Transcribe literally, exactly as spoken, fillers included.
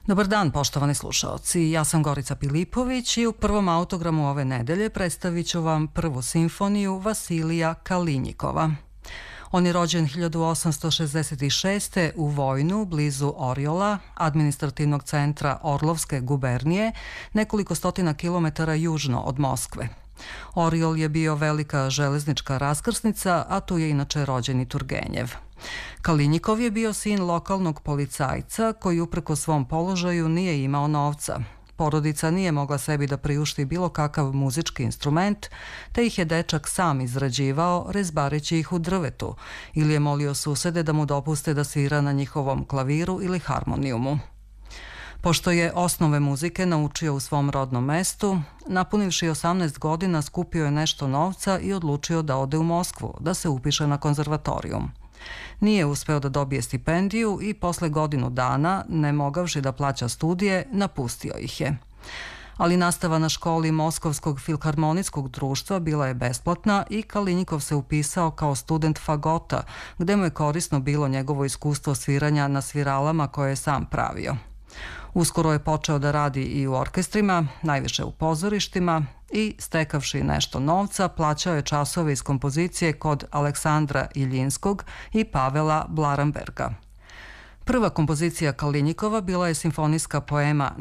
Dobar dan, poštovani slušaoci. Ja sam Gorica Pilipović i u prvom autogramu ove nedelje predstavit ću vam prvu simfoniju Vasilija Kalinjikova. On je rođen hiljadu osamsto šezdeset šeste. u Vojnu, blizu Orjola, administrativnog centra Orlovske gubernije, nekoliko stotina kilometara južno od Moskve. Orjol je bio velika železnička raskrsnica, a tu je inače rođen i Turgenjev. Kalinjikov je bio sin lokalnog policajca koji uprkos svom položaju nije imao novca. Porodica nije mogla sebi da priušti bilo kakav muzički instrument, te ih je dečak sam izrađivao, rezbareći ih u drvetu, ili je molio susede da mu dopuste da svira na njihovom klaviru ili harmonijumu. Pošto je osnove muzike naučio u svom rodnom mestu, napunivši osamnaest godina skupio je nešto novca i odlučio da ode u Moskvu, da se upiše na konzervatorijum. Nije uspeo da dobije stipendiju i posle godinu dana, ne mogavši da plaća studije, napustio ih je. Ali nastava na školi Moskovskog filharmonijskog društva bila je besplatna i Kalinjikov se upisao kao student fagota, gde mu je korisno bilo njegovo iskustvo sviranja na sviralama koje je sam pravio. Uskoro je počeo da radi i u orkestrima, najviše u pozorištima, i stekavši nešto novca, plaćao je časove iz kompozicije kod Aleksandra Iljinskog i Pavela Blaramberga. Prva kompozicija Kalinjikova bila je simfonijska poema